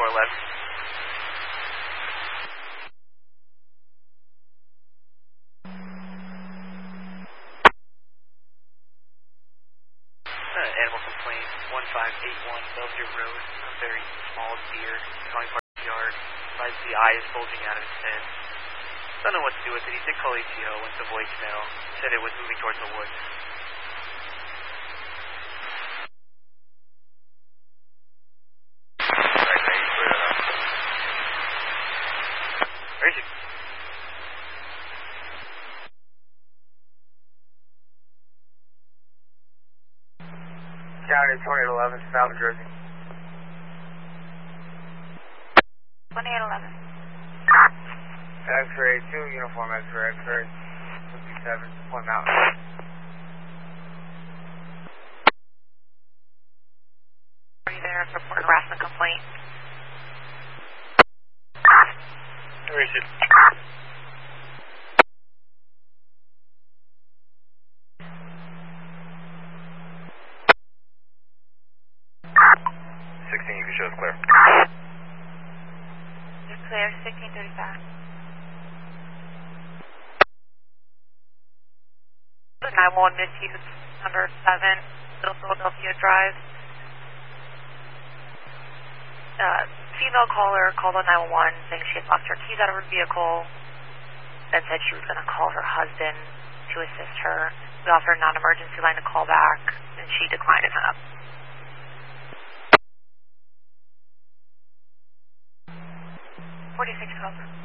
411. Animal complaint 1581 Belvedere Road. A very small deer calling part of the yard. Realizes the eye is bulging out of his head. Don't know what to do with it. He did call ATO, went to voicemail, said it was moving towards the woods. Where is he? County 2811, South Jersey. 2811. X-ray 2, uniform X-ray, X-ray 57, Point Mountain. Are you there? Report harassment complaint. Where is it? You can show us clear. You're clear, 1635. 911 misuse, number 7, Little Philadelphia Drive. Female caller called on 911 saying she had lost her keys out of her vehicle, then said she was going to call her husband to assist her. We offered a non-emergency line to call back, and she declined and hung up. 46 over.